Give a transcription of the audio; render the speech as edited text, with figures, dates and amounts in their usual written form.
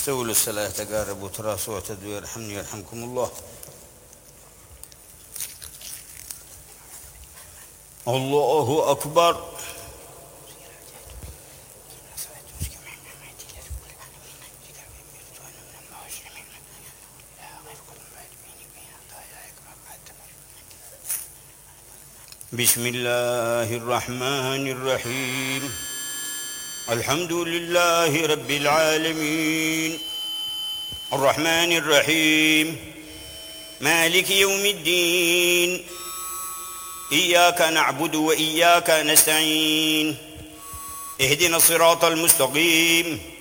استووا للصلاة تقاربوا تراصوا واعتدوا يرحمني يرحمكم الله. الله أكبر. بسم الله الرحمن الرحيم. الحمد لله رب العالمين الرحمن الرحيم مالك يوم الدين إياك نعبد وإياك نستعين اهدنا الصراط المستقيم